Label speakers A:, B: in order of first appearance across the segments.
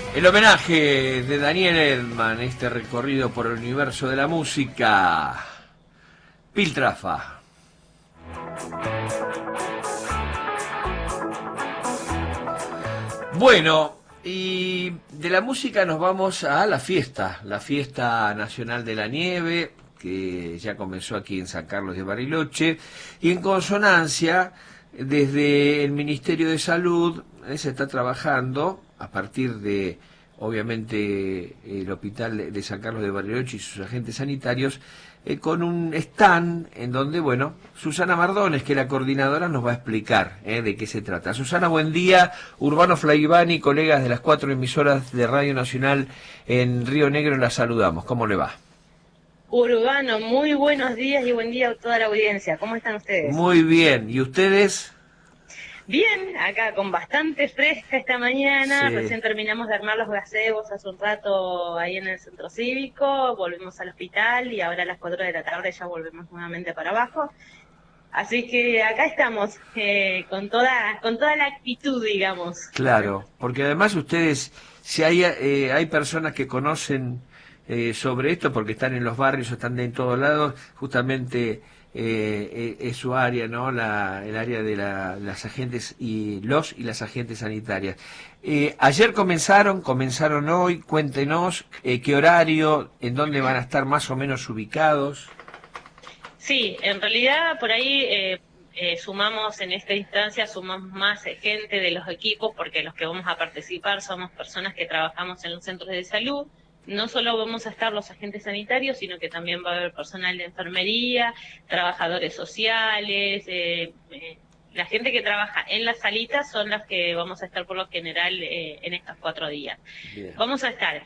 A: El homenaje de Daniel Edman, este recorrido por el universo de la música. Piltrafa. Bueno, y de la música nos vamos a la Fiesta Nacional de la Nieve, que ya comenzó aquí en San Carlos de Bariloche, y en consonancia, desde el Ministerio de Salud se está trabajando a partir de, obviamente, el Hospital de San Carlos de Bariloche y sus agentes sanitarios, con un stand en donde, bueno, Susana Mardones, que es la coordinadora, nos va a explicar de qué se trata. Susana, buen día. Urbano Flaivani, colegas de las 4 emisoras de Radio Nacional en Río Negro, la saludamos. ¿Cómo le va?
B: Urbano, muy buenos días y buen día a toda la audiencia. ¿Cómo están ustedes?
A: Muy bien. ¿Y ustedes?
B: Bien, acá con bastante fresca esta mañana.
A: Sí.
B: Recién terminamos de armar los gazebos hace un rato ahí en el centro cívico. Volvimos al hospital y ahora a las 4 de la tarde ya volvemos nuevamente para abajo. Así que acá estamos con toda la actitud, digamos.
A: Claro, porque además ustedes, si hay personas que conocen sobre esto, porque están en los barrios, están en todos lados, justamente es su área, ¿no? El área de las agentes y las agentes sanitarias. Ayer comenzaron hoy, cuéntenos qué horario, en dónde van a estar más o menos ubicados.
B: Sí, en realidad por ahí sumamos en esta instancia, sumamos más gente de los equipos, porque los que vamos a participar somos personas que trabajamos en los centros de salud. No solo vamos a estar los agentes sanitarios, sino que también va a haber personal de enfermería, trabajadores sociales, la gente que trabaja en las salitas son las que vamos a estar por lo general en estos 4 días.
A: Bien.
B: Vamos a estar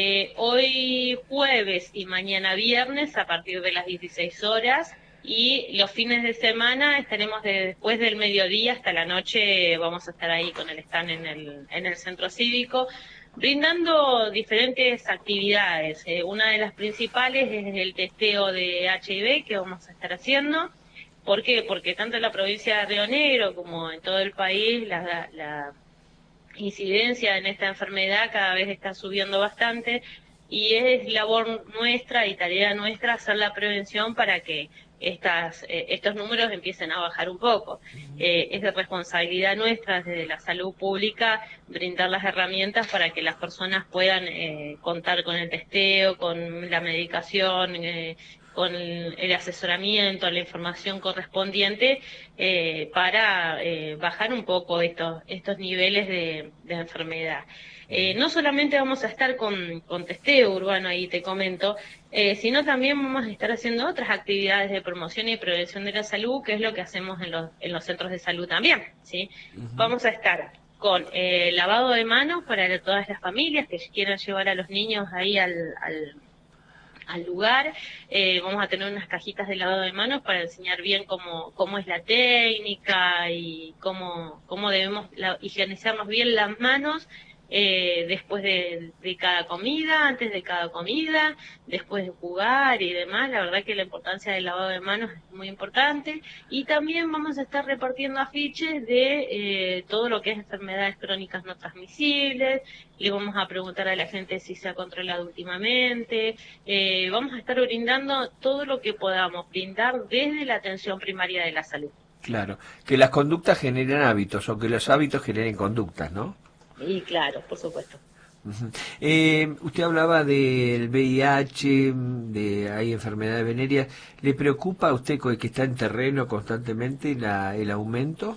B: hoy jueves y mañana viernes a partir de las 16 horas y los fines de semana estaremos después del mediodía hasta la noche, vamos a estar ahí con el stand en el centro cívico brindando diferentes actividades. Una de las principales es el testeo de HIV que vamos a estar haciendo. ¿Por qué? Porque tanto en la provincia de Río Negro como en todo el país la incidencia en esta enfermedad cada vez está subiendo bastante y es labor nuestra y tarea nuestra hacer la prevención para que estos números empiecen a bajar un poco. Es de responsabilidad nuestra desde la salud pública brindar las herramientas para que las personas puedan contar con el testeo, con la medicación, con el asesoramiento, la información correspondiente para bajar un poco estos niveles de enfermedad. No solamente vamos a estar con testeo urbano, ahí te comento, sino también vamos a estar haciendo otras actividades de promoción y prevención de la salud, que es lo que hacemos en los centros de salud también, ¿sí? Vamos a estar con lavado de manos para todas las familias que quieran llevar a los niños ahí al lugar. Vamos a tener unas cajitas de lavado de manos para enseñar bien cómo es la técnica y cómo debemos higienizarnos bien las manos después de cada comida, antes de cada comida, después de jugar y demás. La verdad que la importancia del lavado de manos es muy importante. Y también vamos a estar repartiendo afiches de todo lo que es enfermedades crónicas no transmisibles. Le vamos a preguntar a la gente si se ha controlado últimamente. Vamos a estar brindando todo lo que podamos brindar desde la atención primaria de la salud.
A: Claro, que las conductas generen hábitos o que los hábitos generen conductas, ¿no?
B: Y claro, por supuesto.
A: Usted hablaba del VIH, hay enfermedades venéreas. ¿Le preocupa a usted que está en terreno constantemente el aumento?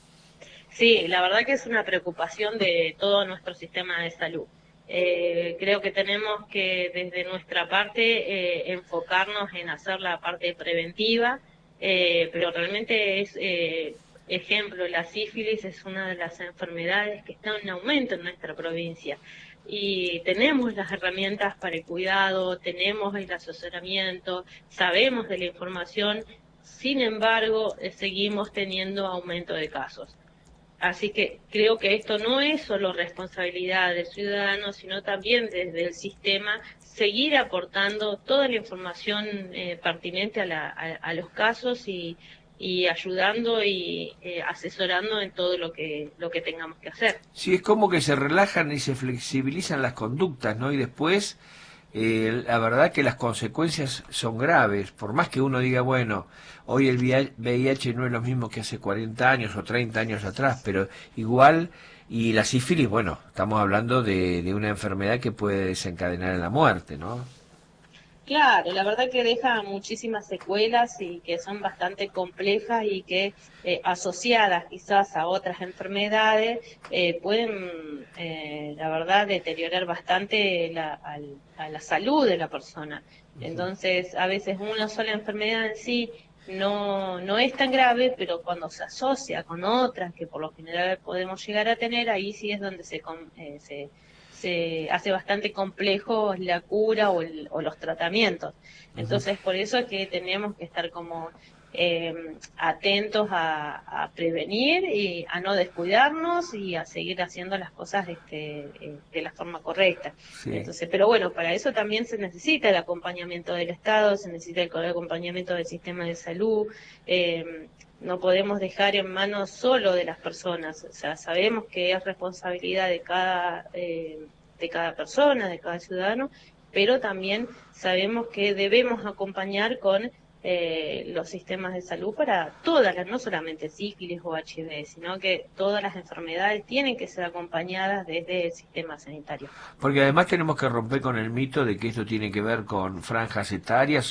B: Sí, la verdad que es una preocupación de todo nuestro sistema de salud. Creo que tenemos que desde nuestra parte enfocarnos en hacer la parte preventiva, pero realmente es... ejemplo, la sífilis es una de las enfermedades que está en aumento en nuestra provincia y tenemos las herramientas para el cuidado, tenemos el asesoramiento, sabemos de la información, sin embargo, seguimos teniendo aumento de casos. Así que creo que esto no es solo responsabilidad del ciudadano, sino también desde el sistema seguir aportando toda la información pertinente a los casos y y ayudando y asesorando en todo lo que tengamos que hacer.
A: Sí, es como que se relajan y se flexibilizan las conductas, ¿no? Y después, la verdad que las consecuencias son graves. Por más que uno diga, bueno, hoy el VIH no es lo mismo que hace 40 años o 30 años atrás, pero igual, y la sífilis, bueno, estamos hablando de una enfermedad que puede desencadenar en la muerte, ¿no?
B: Claro, la verdad que deja muchísimas secuelas y que son bastante complejas y que asociadas quizás a otras enfermedades pueden, la verdad, deteriorar bastante a la salud de la persona. Entonces, a veces una sola enfermedad en sí no es tan grave, pero cuando se asocia con otras que por lo general podemos llegar a tener, ahí sí es donde se hace bastante complejo la cura o los tratamientos.
A: Ujú.
B: Entonces, por eso es que tenemos que estar como atentos a prevenir y a no descuidarnos y a seguir haciendo las cosas de la forma correcta.
A: Sí.
B: Entonces, pero bueno, para eso también se necesita el acompañamiento del Estado, se necesita el acompañamiento del sistema de salud. No podemos dejar en manos solo de las personas, o sea, sabemos que es responsabilidad de cada persona, de cada ciudadano, pero también sabemos que debemos acompañar con los sistemas de salud para todas las, no solamente sífilis o HIV, sino que todas las enfermedades tienen que ser acompañadas desde el sistema sanitario.
A: Porque además tenemos que romper con el mito de que esto tiene que ver con franjas etarias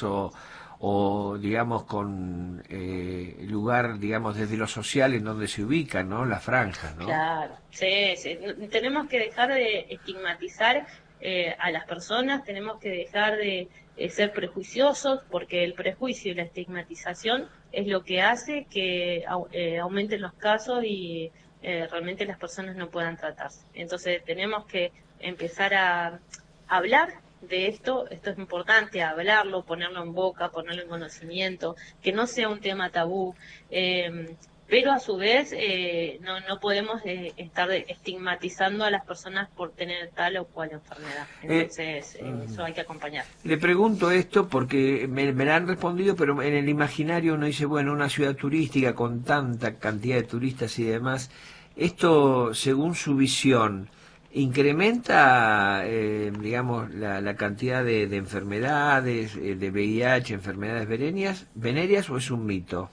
A: o digamos, con lugar, digamos, desde lo social en donde se ubican, ¿no? Las franjas, ¿no?
B: Claro, sí, sí. Tenemos que dejar de estigmatizar a las personas, tenemos que dejar de ser prejuiciosos, porque el prejuicio y la estigmatización es lo que hace que aumenten los casos y realmente las personas no puedan tratarse. Entonces tenemos que empezar a hablar de esto es importante, hablarlo, ponerlo en boca, ponerlo en conocimiento, que no sea un tema tabú. Pero a su vez no podemos estar estigmatizando a las personas por tener tal o cual enfermedad.
A: Eh,
B: Entonces, eso hay que acompañar.
A: Le pregunto esto porque me la han respondido, pero en el imaginario uno dice, bueno, una ciudad turística con tanta cantidad de turistas y demás, esto, según su visión, ¿incrementa, digamos, la cantidad de enfermedades, de VIH, enfermedades venéreas o es un mito?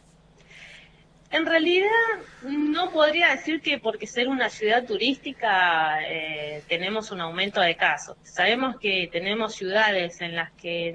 B: En realidad, no podría decir que porque ser una ciudad turística tenemos un aumento de casos. Sabemos que tenemos ciudades en las que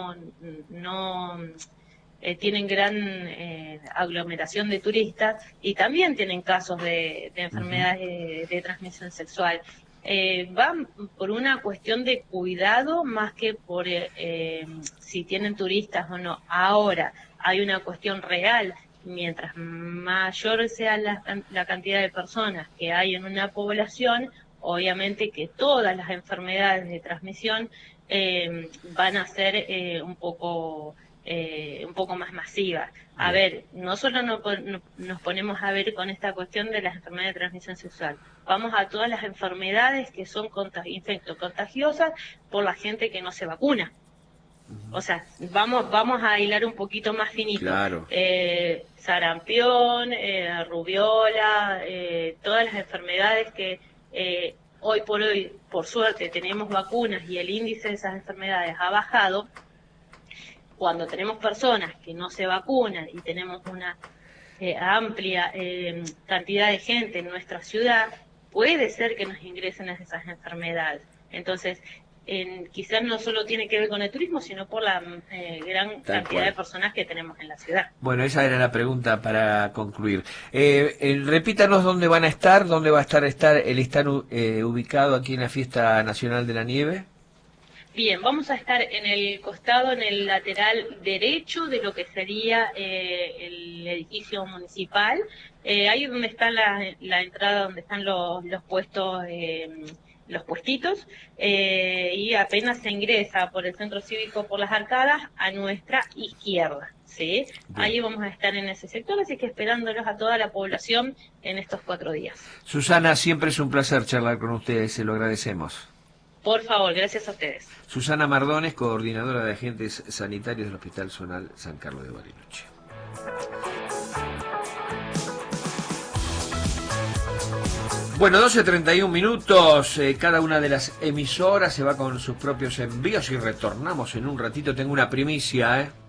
B: no tienen gran aglomeración de turistas y también tienen casos de
A: Ujú.
B: enfermedades de transmisión sexual. Va por una cuestión de cuidado más que por si tienen turistas o no. Ahora, hay una cuestión real. Mientras mayor sea la cantidad de personas que hay en una población, obviamente que todas las enfermedades de transmisión van a ser un poco más masivas. A
A: Bien.
B: ver, no solo nos ponemos a ver con esta cuestión de las enfermedades de transmisión sexual, vamos a todas las enfermedades que son infectocontagiosas por la gente que no se vacuna. O sea, vamos a hilar un poquito más finito.
A: Claro.
B: Sarampión, rubiola, todas las enfermedades que hoy por hoy, por suerte, tenemos vacunas y el índice de esas enfermedades ha bajado. Cuando tenemos personas que no se vacunan y tenemos una amplia cantidad de gente en nuestra ciudad, puede ser que nos ingresen esas enfermedades. Entonces, quizás no solo tiene que ver con el turismo, sino por la gran
A: Tal
B: cantidad de
A: cual.
B: personas que tenemos en la ciudad.
A: Bueno, esa era la pregunta para concluir. Repítanos dónde van a estar, dónde va a estar el estar ubicado aquí en la Fiesta Nacional de la Nieve.
B: Bien, vamos a estar en el costado, en el lateral derecho de lo que sería el edificio municipal. Ahí donde está la entrada, donde están los puestos, los puestitos, y apenas se ingresa por el centro cívico, por las arcadas, a nuestra izquierda. ¿Sí?
A: Bien.
B: Ahí vamos a estar en ese sector, así que esperándolos a toda la población en estos 4 días.
A: Susana, siempre es un placer charlar con ustedes, se lo agradecemos.
B: Por favor, gracias a ustedes.
A: Susana Mardones, coordinadora de agentes sanitarios del Hospital Zonal San Carlos de Bariloche. Bueno, 12:31 minutos, cada una de las emisoras se va con sus propios envíos y retornamos en un ratito. Tengo una primicia,